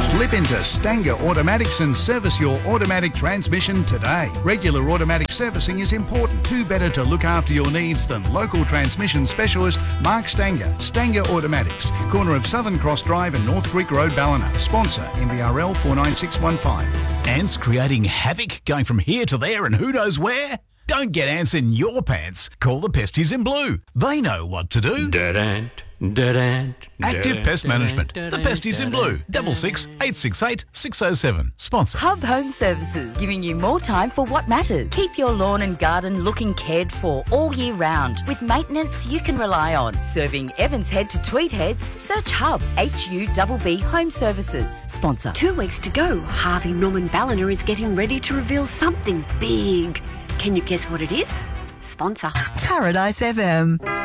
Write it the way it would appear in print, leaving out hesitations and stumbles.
Slip into Stanger Automatics and service your automatic transmission today. Regular automatic servicing is important. Who better to look after your needs than local transmission specialist Mark Stanger? Stanger Automatics, corner of Southern Cross Drive and North Creek Road, Ballina. Sponsor MBRL 49615. Ants creating havoc, going from here to there and who knows where? Don't get ants in your pants. Call the Pesties in Blue. They know what to do. Active Pest Management. The Pesties in Blue. 66 868 607. Sponsor. Hub Home Services, giving you more time for what matters. Keep your lawn and garden looking cared for all year round with maintenance you can rely on. Serving Evans Head to Tweed Heads, search Hub, HUBB Home Services. Sponsor. 2 weeks to go. Harvey Norman Ballina is getting ready to reveal something big. Can you guess what it is? Sponsor. Paradise FM.